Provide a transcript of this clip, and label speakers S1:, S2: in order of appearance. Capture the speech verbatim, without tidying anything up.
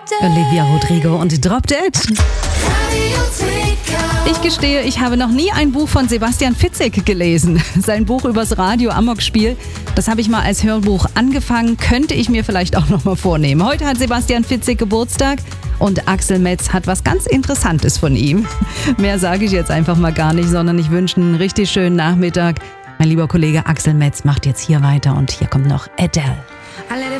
S1: Olivia Rodrigo und Drop Dead. Ich gestehe, ich habe noch nie ein Buch von Sebastian Fitzek gelesen. Sein Buch übers Radio-Amok-Spiel, das habe ich mal als Hörbuch angefangen, könnte ich mir vielleicht auch noch mal vornehmen. Heute hat Sebastian Fitzek Geburtstag und Axel Metz hat was ganz Interessantes von ihm. Mehr sage ich jetzt einfach mal gar nicht, sondern ich wünsche einen richtig schönen Nachmittag. Mein lieber Kollege Axel Metz macht jetzt hier weiter und hier kommt noch Adele.